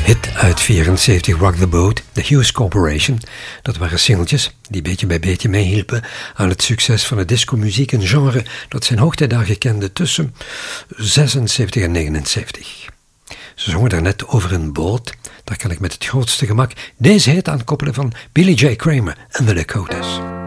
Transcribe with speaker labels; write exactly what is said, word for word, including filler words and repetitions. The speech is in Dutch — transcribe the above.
Speaker 1: hit uit vierenzeventig, Rock the Boat, The Hughes Corporation. Dat waren singeltjes die beetje bij beetje meehielpen aan het succes van de discomuziek, een genre dat zijn hoogtijdagen kende tussen zesenzeventig en negenenzeventig. Ze zongen daarnet over een boot, daar kan ik met het grootste gemak deze hit aan koppelen van Billy J. Kramer en The Dakotas.